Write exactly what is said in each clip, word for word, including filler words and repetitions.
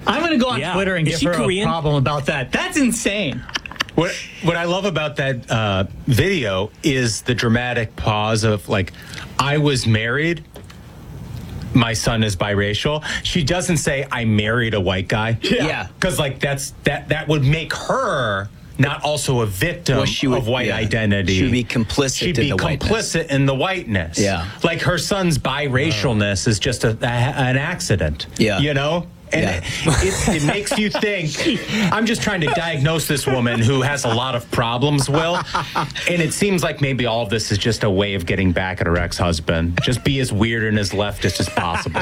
I'm going to go on Yeah. Twitter and Is give she her Korean? a problem about that. That's insane. What what I love about that uh, video is the dramatic pause of like, I was married. My son is biracial. She doesn't say I married a white guy. Yeah. Because like that's that that would make her not also a victim Well, she would- of white yeah. identity. She would be complicit She'd in be the whiteness. complicit in the whiteness. Yeah. Like her son's biracialness is just a, a, an accident. Yeah. You know? And Yeah. it, it, it makes you think. I'm just trying to diagnose this woman who has a lot of problems, Will. And it seems like maybe all of this is just a way of getting back at her ex-husband. Just be as weird and as leftist as possible.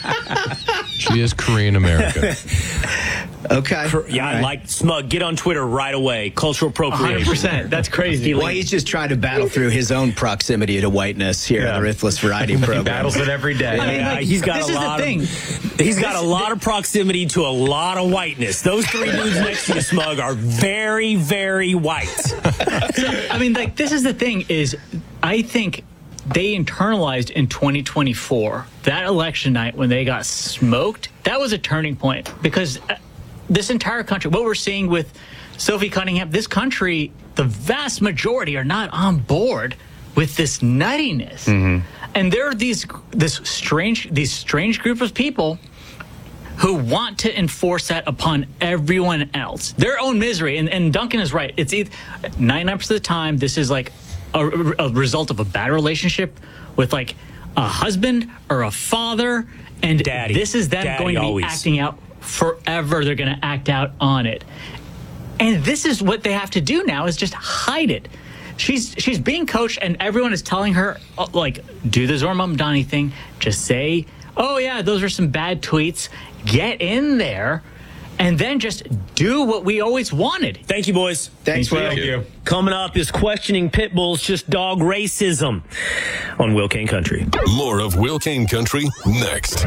She is Korean American. Okay. Yeah, All right. like Smug, get on Twitter right away. Cultural one hundred appropriation. percent. That's crazy. Well, he's just trying to battle through his own proximity to whiteness here Yeah. on the Ruthless Variety He program. battles it every day. I mean, Yeah, like, he's got this a is the lot thing. of he's got a lot of proximity to a lot of whiteness. Those three dudes next to you, Smug, are very, very white. I mean, like, this is the thing is, I think they internalized in twenty twenty-four, that election night when they got smoked, that was a turning point because uh, this entire country, what we're seeing with Sophie Cunningham, this country, the vast majority are not on board with this nuttiness. Mm-hmm. And there are these, this strange, these strange group of people who want to enforce that upon everyone else, their own misery. And, and Duncan is right. It's either ninety-nine percent of the time, this is like a, a result of a bad relationship with like a husband or a father. And Daddy. this is them Daddy going to be always. acting out forever. They're going to act out on it. And this is what they have to do now is just hide it. She's she's being coached and everyone is telling her, uh, like, do the Zora Mamdani thing. Just say, oh, yeah, those are some bad tweets. Get in there and then just do what we always wanted. Thank you, boys. Thanks, Will. Thank you. Coming up is questioning pit bulls just dog racism on Will Kane Country. More of Will Kane Country next.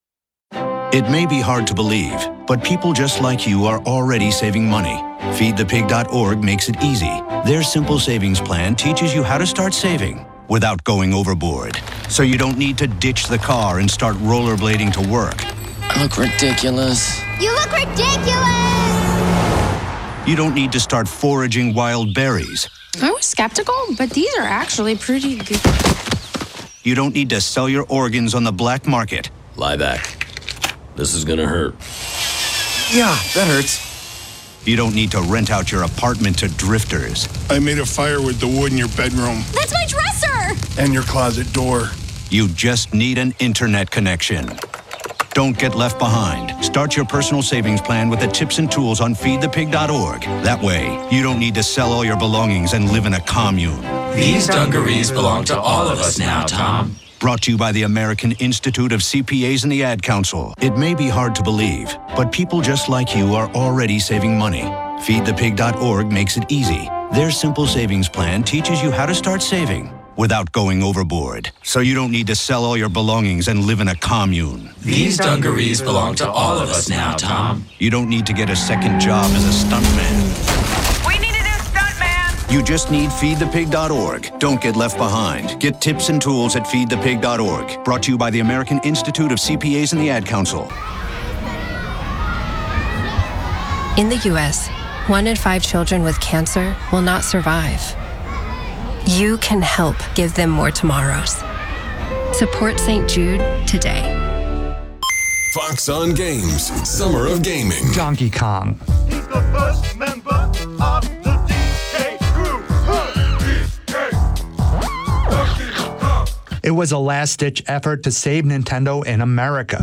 It may be hard to believe, but people just like you are already saving money. feed the pig dot org makes it easy. Their simple savings plan teaches you how to start saving without going overboard. So you don't need to ditch the car and start rollerblading to work. Look ridiculous. You look ridiculous! You don't need to start foraging wild berries. I was skeptical, but these are actually pretty good. You don't need to sell your organs on the black market. Lie back. This is gonna hurt. Yeah, that hurts. You don't need to rent out your apartment to drifters. I made a fire with the wood in your bedroom That's my dresser! and your closet door. You just need an internet connection. Don't get left behind. Start your personal savings plan with the tips and tools on feed the pig dot org. That way, you don't need to sell all your belongings and live in a commune. These dungarees belong to all of us now, Tom. Brought to you by the American Institute of C P As and the Ad Council. It may be hard to believe, but people just like you are already saving money. feed the pig dot org makes it easy. Their simple savings plan teaches you how to start saving without going overboard. So you don't need to sell all your belongings and live in a commune. These dungarees belong to all of us now, Tom. You don't need to get a second job as a stuntman. We need a new stuntman! You just need feed the pig dot org. Don't get left behind. Get tips and tools at feed the pig dot org. Brought to you by the American Institute of C P As and the Ad Council. In the U S, one in five children with cancer will not survive. You can help give them more tomorrows. Support Saint Jude today. Fox on Games, Summer of Gaming. Donkey Kong. He's the first member of the D K crew. It was a last-ditch effort to save Nintendo in America.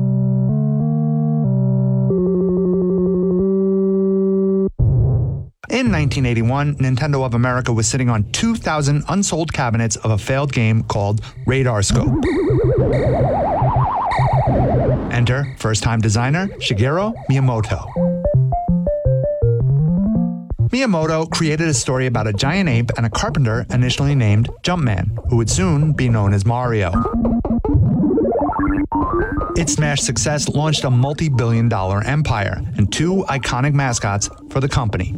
In nineteen eighty-one, Nintendo of America was sitting on two thousand unsold cabinets of a failed game called Radar Scope. Enter first-time designer Shigeru Miyamoto. Miyamoto created a story about a giant ape and a carpenter initially named Jumpman, who would soon be known as Mario. Its smash success launched a multi-billion dollar empire and two iconic mascots for the company.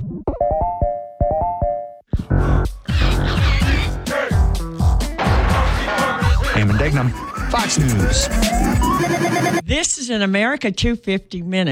Eamon Dignam, Fox News. This is an America two fifty Minute.